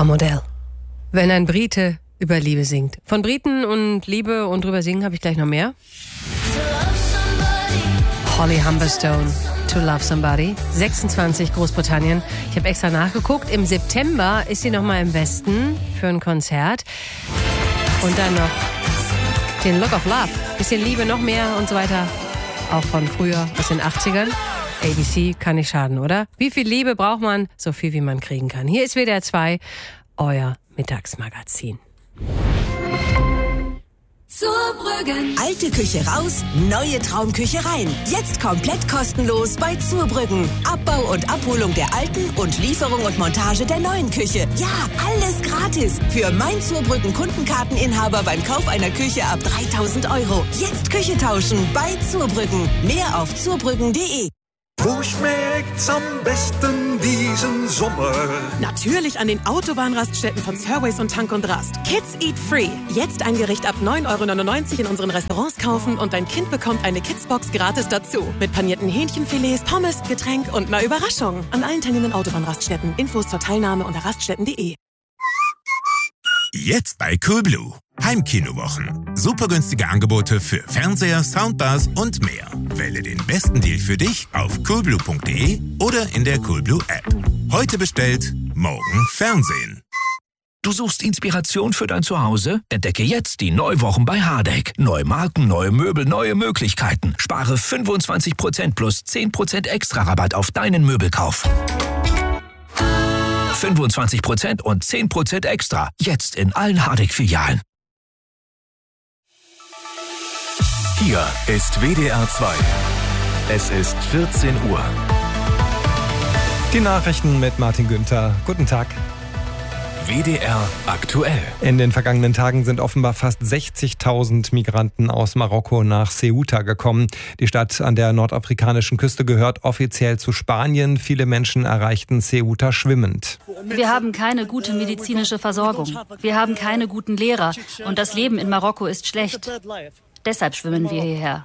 Supermodell. Wenn ein Brite über Liebe singt. Von Briten und Liebe und drüber singen habe ich gleich noch mehr. Holly Humberstone, To Love Somebody, 26, Großbritannien. Ich habe extra nachgeguckt. Im September ist sie nochmal im Westen für ein Konzert. Und dann noch den Look of Love. Bisschen Liebe, noch mehr und so weiter. Auch von früher, aus den 80ern. ABC kann nicht schaden, oder? Wie viel Liebe braucht man? So viel, wie man kriegen kann. Hier ist WDR 2, euer Mittagsmagazin. Zurbrüggen. Alte Küche raus, neue Traumküche rein. Jetzt komplett kostenlos bei Zurbrüggen. Abbau und Abholung der alten und Lieferung und Montage der neuen Küche. Ja, alles gratis. Für mein Zurbrüggen Kundenkarteninhaber beim Kauf einer Küche ab 3.000 €. Jetzt Küche tauschen bei Zurbrüggen. Mehr auf zurbrüggen.de. Wo schmeckt's am besten diesen Sommer? Natürlich an den Autobahnraststätten von Surways und Tank und Rast. Kids Eat Free. Jetzt ein Gericht ab 9,99 € in unseren Restaurants kaufen und dein Kind bekommt eine Kidsbox gratis dazu. Mit panierten Hähnchenfilets, Pommes, Getränk und einer Überraschung. An allen teilnehmenden Autobahnraststätten. Infos zur Teilnahme unter raststätten.de. Jetzt bei Coolblue. Heimkinowochen. Super günstige Angebote für Fernseher, Soundbars und mehr. Wähle den besten Deal für dich auf coolblue.de oder in der Coolblue App. Heute bestellt, morgen Fernsehen. Du suchst Inspiration für dein Zuhause? Entdecke jetzt die Neuwochen bei Hardegg. Neue Marken, neue Möbel, neue Möglichkeiten. Spare 25% plus 10% extra Rabatt auf deinen Möbelkauf. 25% und 10% extra. Jetzt in allen Hardegg-Filialen. Hier ist WDR 2. Es ist 14 Uhr. Die Nachrichten mit Martin Günther. Guten Tag. WDR aktuell. In den vergangenen Tagen sind offenbar fast 60.000 Migranten aus Marokko nach Ceuta gekommen. Die Stadt an der nordafrikanischen Küste gehört offiziell zu Spanien. Viele Menschen erreichten Ceuta schwimmend. Wir haben keine gute medizinische Versorgung. Wir haben keine guten Lehrer. Und das Leben in Marokko ist schlecht. Deshalb schwimmen wir hierher.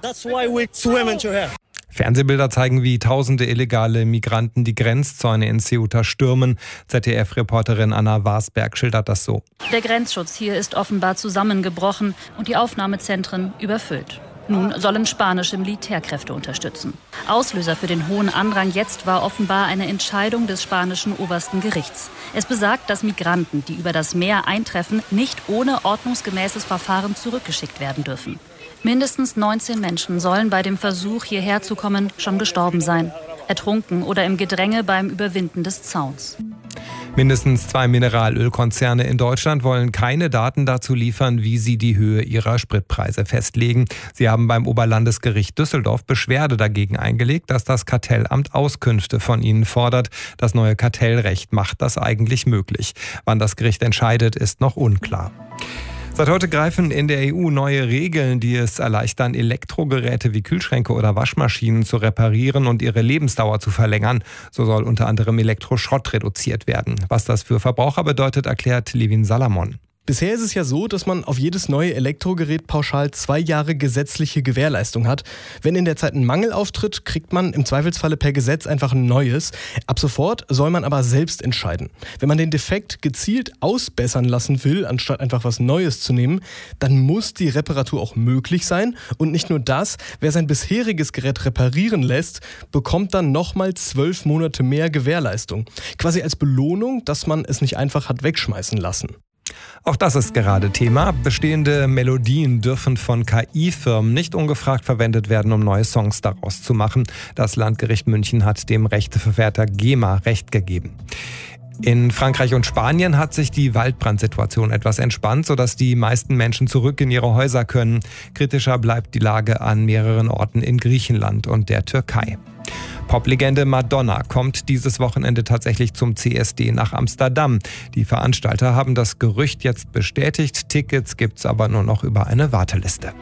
Fernsehbilder zeigen, wie tausende illegale Migranten die Grenzzäune in Ceuta stürmen. ZDF-Reporterin Anna Wasberg schildert das so. Der Grenzschutz hier ist offenbar zusammengebrochen und die Aufnahmezentren überfüllt. Nun sollen spanische Militärkräfte unterstützen. Auslöser für den hohen Andrang jetzt war offenbar eine Entscheidung des spanischen obersten Gerichts. Es besagt, dass Migranten, die über das Meer eintreffen, nicht ohne ordnungsgemäßes Verfahren zurückgeschickt werden dürfen. Mindestens 19 Menschen sollen bei dem Versuch, hierher zu kommen, schon gestorben sein. Ertrunken oder im Gedränge beim Überwinden des Zauns. Mindestens 2 Mineralölkonzerne in Deutschland wollen keine Daten dazu liefern, wie sie die Höhe ihrer Spritpreise festlegen. Sie haben beim Oberlandesgericht Düsseldorf Beschwerde dagegen eingelegt, dass das Kartellamt Auskünfte von ihnen fordert. Das neue Kartellrecht macht das eigentlich möglich. Wann das Gericht entscheidet, ist noch unklar. Seit heute greifen in der EU neue Regeln, die es erleichtern, Elektrogeräte wie Kühlschränke oder Waschmaschinen zu reparieren und ihre Lebensdauer zu verlängern. So soll unter anderem Elektroschrott reduziert werden. Was das für Verbraucher bedeutet, erklärt Levin Salamon. Bisher ist es ja so, dass man auf jedes neue Elektrogerät pauschal 2 Jahre gesetzliche Gewährleistung hat. Wenn in der Zeit ein Mangel auftritt, kriegt man im Zweifelsfalle per Gesetz einfach ein neues. Ab sofort soll man aber selbst entscheiden. Wenn man den Defekt gezielt ausbessern lassen will, anstatt einfach was Neues zu nehmen, dann muss die Reparatur auch möglich sein. Und nicht nur das, wer sein bisheriges Gerät reparieren lässt, bekommt dann nochmal 12 Monate mehr Gewährleistung. Quasi als Belohnung, dass man es nicht einfach hat wegschmeißen lassen. Auch das ist gerade Thema. Bestehende Melodien dürfen von KI-Firmen nicht ungefragt verwendet werden, um neue Songs daraus zu machen. Das Landgericht München hat dem Rechteverwerter GEMA Recht gegeben. In Frankreich und Spanien hat sich die Waldbrandsituation etwas entspannt, sodass die meisten Menschen zurück in ihre Häuser können. Kritischer bleibt die Lage an mehreren Orten in Griechenland und der Türkei. Poplegende Madonna kommt dieses Wochenende tatsächlich zum CSD nach Amsterdam. Die Veranstalter haben das Gerücht jetzt bestätigt. Tickets gibt's aber nur noch über eine Warteliste.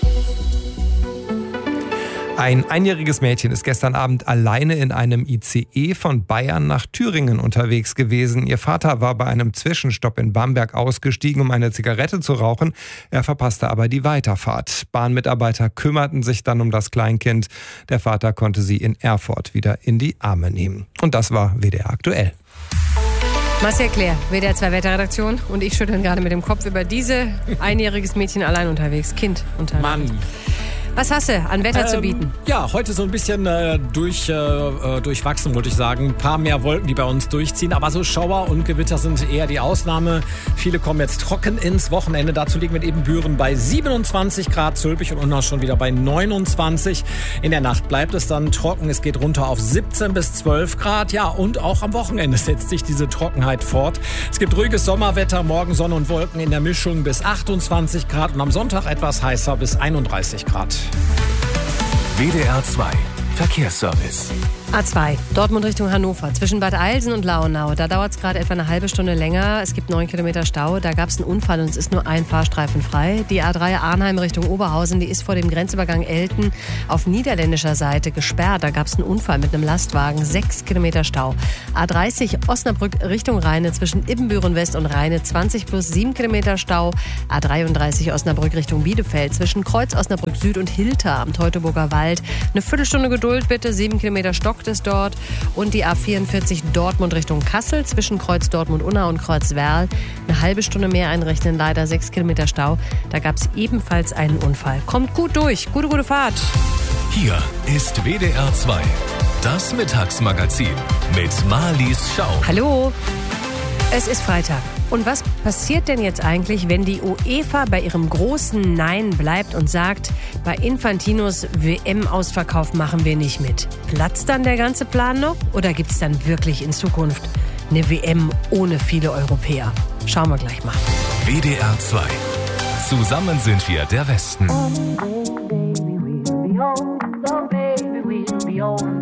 Ein einjähriges Mädchen ist gestern Abend alleine in einem ICE von Bayern nach Thüringen unterwegs gewesen. Ihr Vater war bei einem Zwischenstopp in Bamberg ausgestiegen, um eine Zigarette zu rauchen. Er verpasste aber die Weiterfahrt. Bahnmitarbeiter kümmerten sich dann um das Kleinkind. Der Vater konnte sie in Erfurt wieder in die Arme nehmen. Und das war WDR aktuell. Marcel Claire, WDR 2 Wetterredaktion, und ich schütteln gerade mit dem Kopf über diese einjähriges Mädchen allein unterwegs, Kind unterwegs. Mann. Was hast du an Wetter zu bieten? Ja, heute so ein bisschen durchwachsen, würde ich sagen. Ein paar mehr Wolken, die bei uns durchziehen. Aber so Schauer und Gewitter sind eher die Ausnahme. Viele kommen jetzt trocken ins Wochenende. Dazu liegen wir in Ebenbüren bei 27 Grad, Zülpich und Unna schon wieder bei 29. In der Nacht bleibt es dann trocken. Es geht runter auf 17 bis 12 Grad. Ja, und auch am Wochenende setzt sich diese Trockenheit fort. Es gibt ruhiges Sommerwetter, morgen Sonne und Wolken in der Mischung bis 28 Grad und am Sonntag etwas heißer bis 31 Grad. WDR 2 Verkehrsservice. A2, Dortmund Richtung Hannover, zwischen Bad Eilsen und Lauenau. Da dauert es gerade etwa eine halbe Stunde länger. Es gibt 9 Kilometer Stau. Da gab es einen Unfall und es ist nur ein Fahrstreifen frei. Die A3 Arnheim Richtung Oberhausen, die ist vor dem Grenzübergang Elten auf niederländischer Seite gesperrt. Da gab es einen Unfall mit einem Lastwagen, 6 Kilometer Stau. A30 Osnabrück Richtung Rheine, zwischen Ibbenbüren West und Rheine, 20 plus 7 Kilometer Stau. A33 Osnabrück Richtung Bielefeld, zwischen Kreuz Osnabrück Süd und Hilter am Teutoburger Wald. Eine Viertelstunde Geduld bitte, 7 Kilometer Stock es dort. Und die A44 Dortmund Richtung Kassel, zwischen Kreuz Dortmund-Unna und Kreuz Werl. Eine halbe Stunde mehr einrechnen, leider 6 Kilometer Stau. Da gab es ebenfalls einen Unfall. Kommt gut durch, gute Fahrt. Hier ist WDR 2, das Mittagsmagazin mit Marlies Schau. Hallo, es ist Freitag. Und was passiert denn jetzt eigentlich, wenn die UEFA bei ihrem großen Nein bleibt und sagt, bei Infantinos WM-Ausverkauf machen wir nicht mit? Platzt dann der ganze Plan noch? Oder gibt es dann wirklich in Zukunft eine WM ohne viele Europäer? Schauen wir gleich mal. WDR 2. Zusammen sind wir der Westen. Oh, baby, we'll be old.